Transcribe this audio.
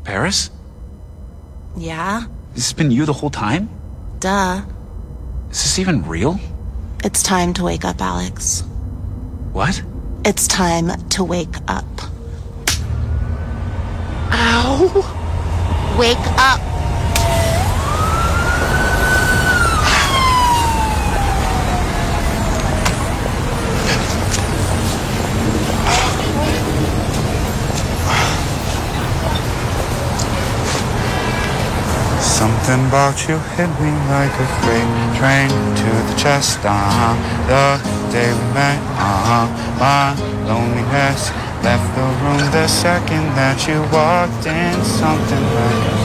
Paris? Yeah? This has been you the whole time? Duh. Is this even real? It's time to wake up, Alex. What? It's time to wake up. Ow! Wake up! Something about you hit me like a freight train to the chest, the day we met, my loneliness left the room the second that you walked in. Something like